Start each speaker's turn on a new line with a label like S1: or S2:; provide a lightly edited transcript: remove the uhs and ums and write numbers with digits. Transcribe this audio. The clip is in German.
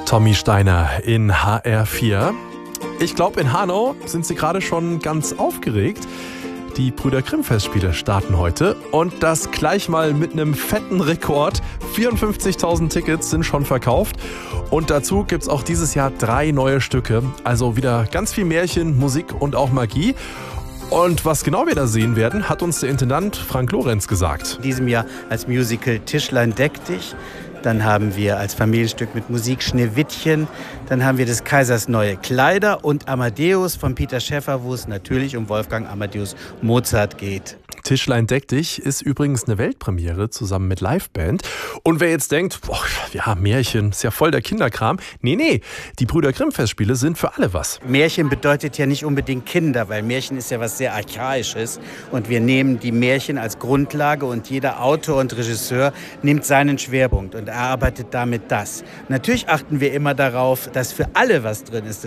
S1: Tommy Steiner in HR4. Ich glaube, in Hanau sind sie gerade schon ganz aufgeregt. Die Brüder Grimm Festspiele starten heute und das gleich mal mit einem fetten Rekord. 54.000 Tickets sind schon verkauft und dazu gibt es auch dieses Jahr 3 neue Stücke. Also wieder ganz viel Märchen, Musik und auch Magie. Und was genau wir da sehen werden, hat uns der Intendant Frank Lorenz gesagt.
S2: In diesem Jahr als Musical Tischlein deck dich. Dann haben wir als Familienstück mit Musik Schneewittchen. Dann haben wir des Kaisers neue Kleider und Amadeus von Peter Schäffer, wo es natürlich um Wolfgang Amadeus Mozart geht.
S1: Tischlein deck dich ist übrigens eine Weltpremiere zusammen mit Liveband. Und wer jetzt denkt, boah, ja, Märchen, ist ja voll der Kinderkram. Nee, die Brüder Grimm Festspiele sind für alle was.
S2: Märchen bedeutet ja nicht unbedingt Kinder, weil Märchen ist ja was sehr Archaisches. Und wir nehmen die Märchen als Grundlage und jeder Autor und Regisseur nimmt seinen Schwerpunkt und erarbeitet damit das. Natürlich achten wir immer darauf, dass für alle was drin ist.